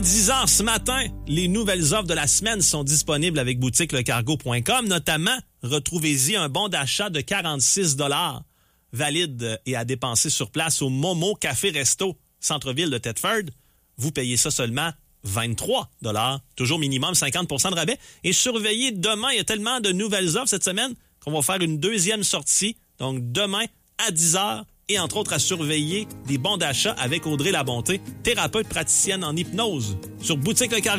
10h ce matin, les nouvelles offres de la semaine sont disponibles avec boutiquelecargo.com. Notamment, retrouvez-y un bon d'achat de 46 $ valide et à dépenser sur place au Momo Café Resto, centre-ville de Thetford. Vous payez ça seulement 23 $, toujours minimum 50 % de rabais. Et surveillez demain, il y a tellement de nouvelles offres cette semaine qu'on va faire une deuxième sortie. Donc demain à 10h. Et entre autres, à surveiller des bons d'achat avec Audrey Labonté, thérapeute praticienne en hypnose. Sur Boutique Le Cargo.